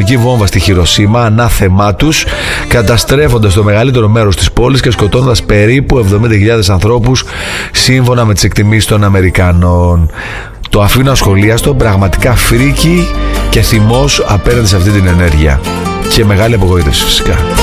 ατομική βόμβα στη Χιροσίμα ανάθεμά τους, καταστρέφοντας το μεγαλύτερο μέρος της πόλης και σκοτώνοντας περίπου 70.000 ανθρώπους σύμφωνα με τις εκτιμήσεις των Αμερικανών. Το αφήνω ασχολίαστο, πραγματικά φρίκι και θυμός απέναντι σε αυτή την ενέργεια και μεγάλη απογοήτευση φυσικά.